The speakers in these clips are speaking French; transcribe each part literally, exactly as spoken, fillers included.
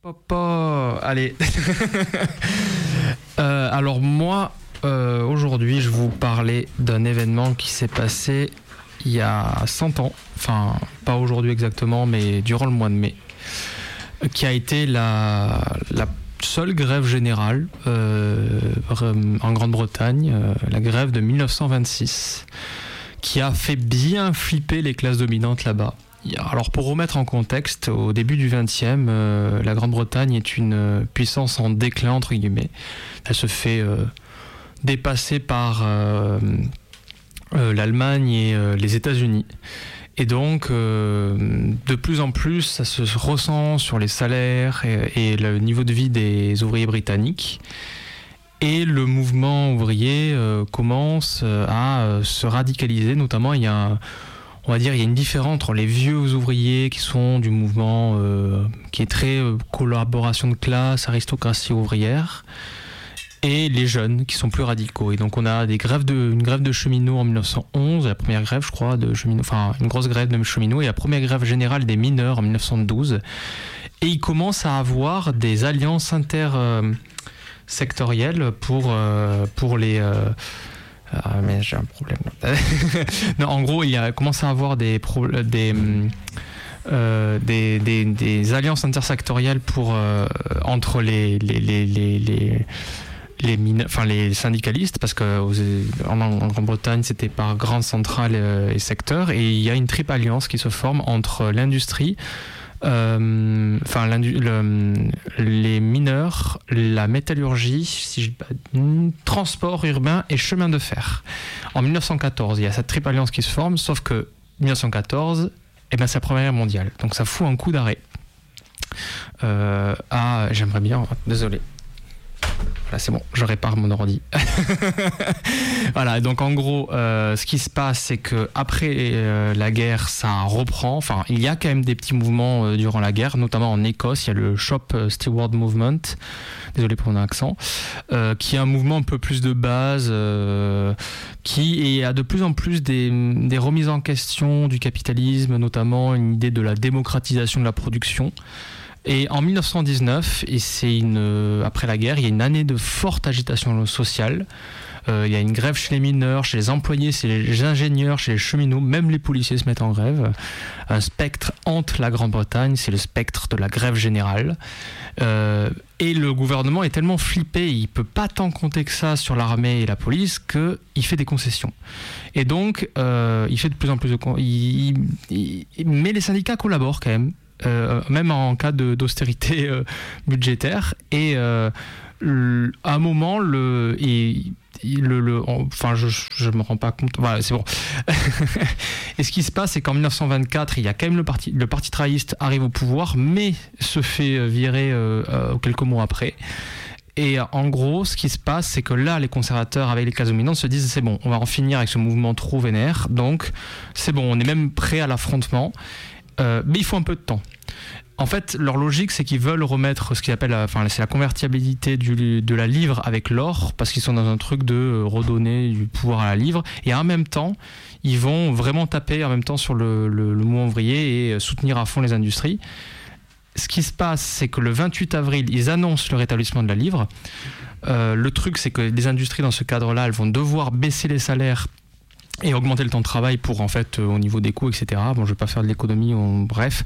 Papa, allez. euh, alors moi, euh, aujourd'hui, je vais vous parler d'un événement qui s'est passé il y a cent ans, enfin pas aujourd'hui exactement, mais durant le mois de mai, qui a été la, la seule grève générale euh, en Grande-Bretagne, euh, la grève de mille neuf cent vingt-six, qui a fait bien flipper les classes dominantes là-bas. Alors pour remettre en contexte, au début du vingtième, euh, la Grande-Bretagne est une puissance en déclin entre guillemets. Elle se fait euh, dépasser par euh, euh, l'Allemagne et euh, les États-Unis. Et donc, euh, de plus en plus, ça se ressent sur les salaires et, et le niveau de vie des ouvriers britanniques. Et le mouvement ouvrier euh, commence à euh, se radicaliser. Notamment, il y a, un, on va dire, il y a une différence entre les vieux ouvriers qui sont du mouvement euh, qui est très euh, collaboration de classe, aristocratie ouvrière, et les jeunes qui sont plus radicaux. Et donc on a des grèves de, une grève de cheminots en mille neuf cent onze, la première grève je crois de cheminots, enfin une grosse grève de cheminots, et la première grève générale des mineurs en mille neuf cent douze. Et ils commencent à avoir des alliances intersectorielles pour, euh, pour les... Euh, ah mais j'ai un problème. Non, en gros il y a commence à avoir des... Pro, des Euh, des, des, des alliances intersectorielles pour, euh, entre les, les, les, les, les Les, mine... enfin, les syndicalistes, parce qu'en en Grande-Bretagne c'était par grandes centrales et secteurs, et il y a une triple alliance qui se forme entre l'industrie, euh, enfin le, les mineurs, la métallurgie, si je... transport urbain et chemin de fer. En mille neuf cent quatorze, il y a cette triple alliance qui se forme, sauf que mille neuf cent quatorze, eh ben, c'est la Première Guerre mondiale, donc ça fout un coup d'arrêt. Euh, ah, j'aimerais bien, désolé. Voilà, c'est bon, je répare mon ordi. Voilà, donc en gros, euh, ce qui se passe, c'est que après euh, la guerre, ça reprend. Enfin, il y a quand même des petits mouvements euh, durant la guerre, notamment en Écosse, il y a le Shop Steward Movement, désolé pour mon accent, euh, qui est un mouvement un peu plus de base, euh, qui a de plus en plus des, des remises en question du capitalisme, notamment une idée de la démocratisation de la production. Et en mille neuf cent dix-neuf, et c'est une, après la guerre, il y a une année de forte agitation sociale. Euh, il y a une grève chez les mineurs, chez les employés, chez les ingénieurs, chez les cheminots, même les policiers se mettent en grève. Un spectre hante la Grande-Bretagne, c'est le spectre de la grève générale. Euh, et le gouvernement est tellement flippé, il ne peut pas tant compter que ça sur l'armée et la police, qu'il fait des concessions. Et donc, euh, il fait de plus en plus de... Con- il, il, il, mais les syndicats collaborent quand même. Euh, même en cas de, d'austérité euh, budgétaire, et euh, le, à un moment le, et, le, le enfin je je me rends pas compte, voilà c'est bon. Et ce qui se passe, c'est qu'en mille neuf cent vingt-quatre, il y a quand même le parti le parti travailliste arrive au pouvoir, mais se fait virer euh, euh, quelques mois après. Et en gros, ce qui se passe, c'est que là, les conservateurs, avec les classes dominantes, se disent c'est bon, on va en finir avec ce mouvement trop vénère, donc c'est bon, on est même prêt à l'affrontement. Euh, mais il faut un peu de temps. En fait, leur logique, c'est qu'ils veulent remettre ce qu'ils appellent, enfin, c'est la convertibilité du, de la livre avec l'or, parce qu'ils sont dans un truc de redonner du pouvoir à la livre, et en même temps, ils vont vraiment taper en même temps sur le, le, le mouvement ouvrier et soutenir à fond les industries. Ce qui se passe, c'est que le vingt-huit avril, ils annoncent le rétablissement de la livre. Euh, le truc, c'est que les industries, dans ce cadre-là, elles vont devoir baisser les salaires et augmenter le temps de travail pour, en fait, euh, au niveau des coûts, et cetera. Bon, je ne vais pas faire de l'économie, on... bref.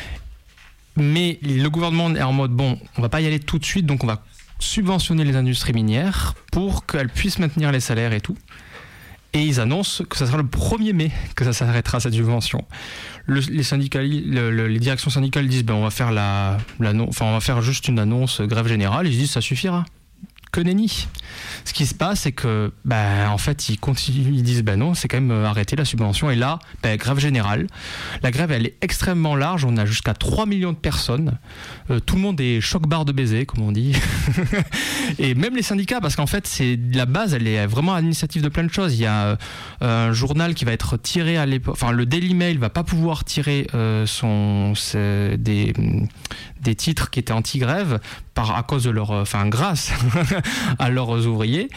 Mais le gouvernement est en mode, bon, on ne va pas y aller tout de suite, donc on va subventionner les industries minières pour qu'elles puissent maintenir les salaires et tout. Et ils annoncent que ça sera le premier mai que ça s'arrêtera, cette subvention. Le, les, syndicats, le, le, les directions syndicales disent, ben, on va faire la, la, enfin, on va faire juste une annonce grève générale. Ils disent, ça suffira. Que nenni. Ce qui se passe, c'est que, ben, en fait, ils continuent, ils disent, ben non, c'est quand même arrêter la subvention. Et là, ben, grève générale. La grève, elle est extrêmement large. On a jusqu'à trois millions de personnes. Euh, tout le monde est choc-barre de baiser, comme on dit. Et même les syndicats, parce qu'en fait, c'est la base, elle est vraiment à l'initiative de plein de choses. Il y a euh, un journal qui va être tiré à l'époque. Enfin, le Daily Mail va pas pouvoir tirer euh, son, des, des titres qui étaient anti-grève par, à cause de leur, enfin, grâce à leurs ouvriers.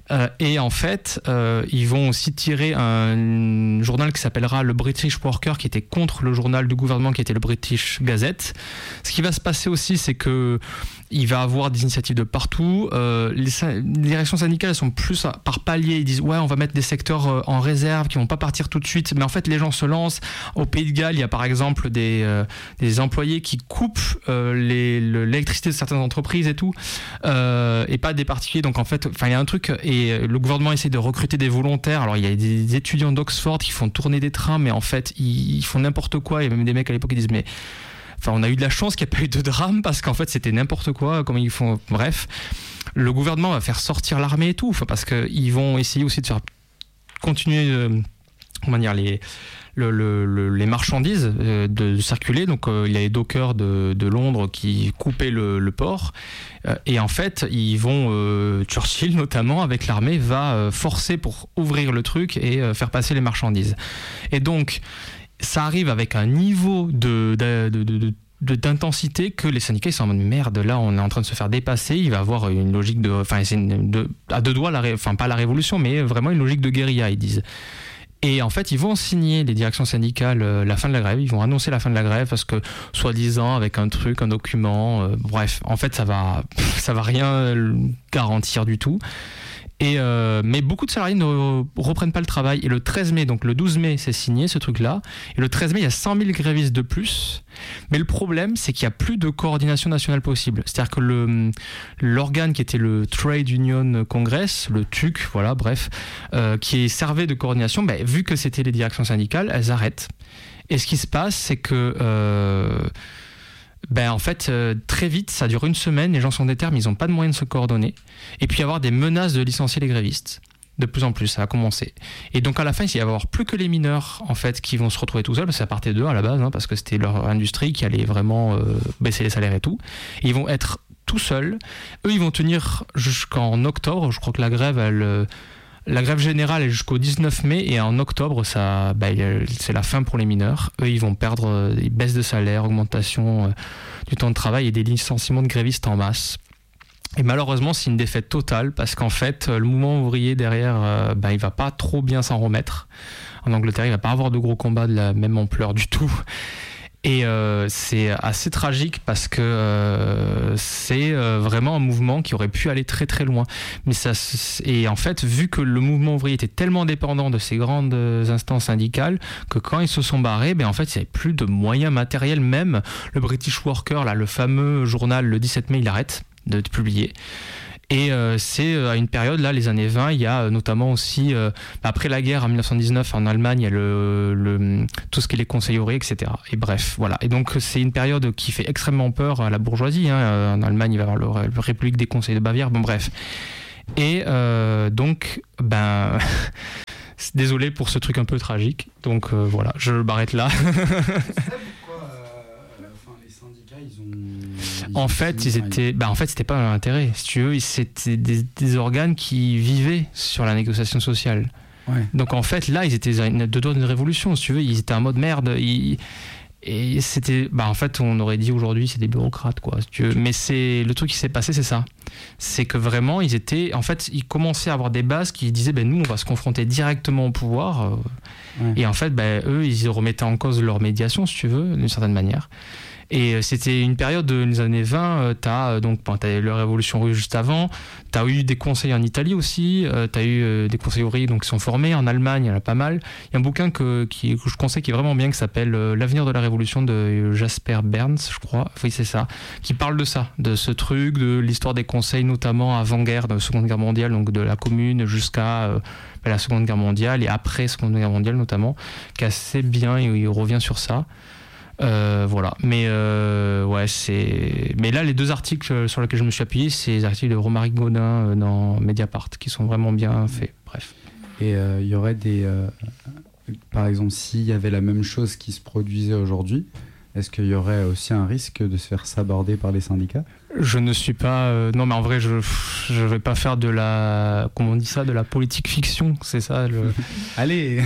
Euh, et en fait, euh, ils vont aussi tirer un journal qui s'appellera le British Worker, qui était contre le journal du gouvernement qui était le British Gazette. Ce qui va se passer aussi, c'est que il va avoir des initiatives de partout. Euh, les, les directions syndicales sont plus par palier. Ils disent ouais, on va mettre des secteurs en réserve qui vont pas partir tout de suite. Mais en fait, les gens se lancent. Au Pays de Galles, il y a par exemple des, euh, des employés qui coupent euh, les, le, l'électricité de certaines entreprises et tout, euh, et pas des particuliers. Donc en fait, enfin il y a un truc. Et le gouvernement essaie de recruter des volontaires. Alors il y a des étudiants d'Oxford qui font tourner des trains, mais en fait ils, ils font n'importe quoi. Il y a même des mecs à l'époque qui disent mais enfin, on a eu de la chance qu'il n'y a pas eu de drame parce qu'en fait c'était n'importe quoi, comment ils font. Bref, le gouvernement va faire sortir l'armée et tout, enfin, parce qu'ils vont essayer aussi de faire continuer, euh, comment dire, les, le, le, le, les marchandises euh, de circuler. Donc euh, il y a les dockers de, de Londres qui coupaient le, le port. Euh, et en fait, ils vont, euh, Churchill notamment, avec l'armée, va euh, forcer pour ouvrir le truc et euh, faire passer les marchandises. Et donc, ça arrive avec un niveau de, de, de, de, de, d'intensité que les syndicats ils sont en mode merde, là on est en train de se faire dépasser, il va avoir une logique de, enfin c'est une, de, à deux doigts, la, enfin pas la révolution, mais vraiment une logique de guérilla, ils disent. Et en fait, ils vont signer, les directions syndicales, euh, la fin de la grève. Ils vont annoncer la fin de la grève parce que, soi-disant, avec un truc, un document, euh, bref, en fait, ça va, ça va rien garantir du tout. Et euh, mais beaucoup de salariés ne reprennent pas le travail. Et le treize mai, donc le douze mai, c'est signé ce truc-là. Et le treize mai, il y a cent mille grévistes de plus. Mais le problème, c'est qu'il n'y a plus de coordination nationale possible. C'est-à-dire que le, l'organe qui était le Trade Union Congress, le T U C, voilà, bref, euh, qui servait de coordination, ben, vu que c'était les directions syndicales, elles arrêtent. Et ce qui se passe, c'est que... Euh, Ben en fait, euh, très vite, ça dure une semaine, les gens sont déter, mais ils n'ont pas de moyens de se coordonner. Et puis, il y avoir des menaces de licencier les grévistes. De plus en plus, ça a commencé. Et donc, à la fin, il va y avoir plus que les mineurs, en fait, qui vont se retrouver tout seuls, parce que ça partait d'eux à la base, hein, parce que c'était leur industrie qui allait vraiment euh, baisser les salaires et tout. Et ils vont être tout seuls. Eux, ils vont tenir jusqu'en octobre. Je crois que la grève, elle... La grève générale est jusqu'au dix-neuf mai et en octobre, ça, bah, c'est la fin pour les mineurs. Eux, ils vont perdre des baisses de salaire, augmentation du temps de travail et des licenciements de grévistes en masse. Et malheureusement, c'est une défaite totale parce qu'en fait, le mouvement ouvrier derrière, bah, il va pas trop bien s'en remettre. En Angleterre, il va pas avoir de gros combats de la même ampleur du tout. Et euh, c'est assez tragique parce que euh, c'est euh, vraiment un mouvement qui aurait pu aller très très loin. Mais ça, et en fait, vu que le mouvement ouvrier était tellement dépendant de ces grandes instances syndicales, que quand ils se sont barrés, ben en fait, il n'y avait plus de moyens matériels. Même le British Worker, là, le fameux journal, le dix-sept mai, il arrête de, de publier. Et euh, c'est euh, à une période, là, les années vingt, il y a euh, notamment aussi, euh, après la guerre en dix-neuf cent dix-neuf, en Allemagne, il y a le, le, tout ce qui est les conseils ouvriers, et cetera. Et bref, voilà. Et donc, c'est une période qui fait extrêmement peur à la bourgeoisie. Hein. En Allemagne, il va y avoir le, le République des conseils de Bavière. Bon, bref. Et euh, donc, ben... désolé pour ce truc un peu tragique. Donc, euh, voilà, je m'arrête là. En fait, ils étaient, bah en fait, c'était pas un intérêt. Si tu veux, c'était des, des organes qui vivaient sur la négociation sociale. Ouais. Donc en fait, là, ils étaient de doigt d'une révolution. Si tu veux, ils étaient en mode merde. Ils, et c'était, bah en fait, on aurait dit aujourd'hui, c'est des bureaucrates, quoi. Si tu veux. Mais c'est le truc qui s'est passé, c'est ça. C'est que vraiment, ils étaient, en fait, ils commençaient à avoir des bases qui disaient, ben nous, on va se confronter directement au pouvoir. Ouais. Et en fait, ben eux, ils remettaient en cause leur médiation, si tu veux, d'une certaine manière. Et c'était une période des années vingt, tu as donc t'as la révolution russe juste avant, tu as eu des conseils en Italie aussi, tu as eu des conseils ouvriers donc, qui sont formés, en Allemagne il y en a pas mal. Il y a un bouquin que, qui, que je conseille qui est vraiment bien qui s'appelle L'avenir de la révolution de Jasper Berns, je crois, oui c'est ça, qui parle de ça, de ce truc, de l'histoire des conseils notamment avant-guerre, de la Seconde Guerre mondiale, donc de la Commune jusqu'à euh, la Seconde Guerre mondiale et après Seconde Guerre mondiale notamment, qui est assez bien et il revient sur ça. Euh, voilà, mais euh, ouais, c'est. Mais là, les deux articles sur lesquels je me suis appuyé, c'est les articles de Romaric Gaudin dans Mediapart, qui sont vraiment bien faits. Bref. Et il euh, y aurait des, euh, par exemple, s'il y avait la même chose qui se produisait aujourd'hui, est-ce qu'il y aurait aussi un risque de se faire saborder par les syndicats ? Je ne suis pas... Euh, non, mais en vrai, je ne vais pas faire de la... Comment on dit ça ? De la politique fiction, c'est ça le... Allez.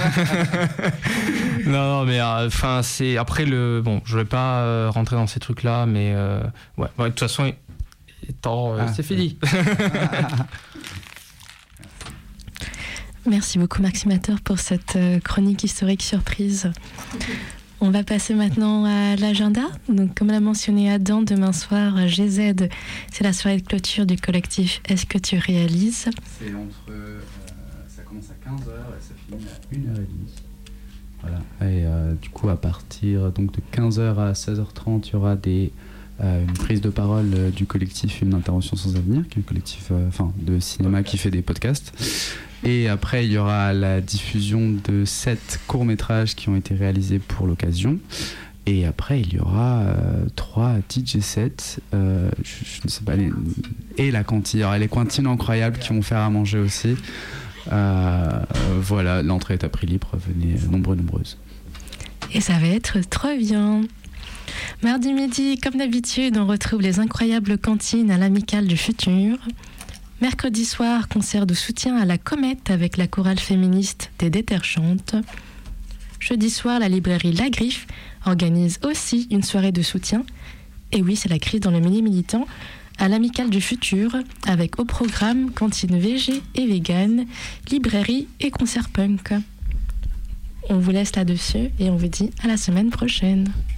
Non, non, mais enfin, euh, c'est... Après, le... Bon, je ne vais pas euh, rentrer dans ces trucs-là, mais... Euh, ouais, ouais, de toute façon, étant, euh, ah, c'est fini. Merci beaucoup Maximateur pour cette chronique historique surprise. On va passer maintenant à l'agenda. Donc, comme l'a mentionné Adam, demain soir, G Z, c'est la soirée de clôture du collectif Est-ce que tu réalises ? C'est entre... Euh, ça commence à quinze heures et ça finit à une heure trente. Voilà. Et euh, du coup, à partir donc, de quinze heures à seize heures trente, il y aura des, euh, une prise de parole euh, du collectif Une Intervention Sans Avenir, qui est un collectif euh, enfin, de cinéma qui fait des podcasts. Et après, il y aura la diffusion de sept courts-métrages qui ont été réalisés pour l'occasion. Et après, il y aura euh, trois D J sets, euh, je, je ne sais pas, les, et la cantine. Il y aura les cantines incroyables qui vont faire à manger aussi. Euh, voilà, l'entrée est à prix libre, venez nombreux, nombreuses. Et ça va être trop bien. Mardi midi, comme d'habitude, on retrouve les incroyables cantines à l'Amicale du Futur. Mercredi soir, concert de soutien à la Comète avec la chorale féministe des Déterchantes. Jeudi soir, la librairie La Griffe organise aussi une soirée de soutien. Et oui, c'est la crise dans le milieu militant à l'Amicale du Futur avec au programme cantine végé et vegan, librairie et concert punk. On vous laisse là-dessus et on vous dit à la semaine prochaine.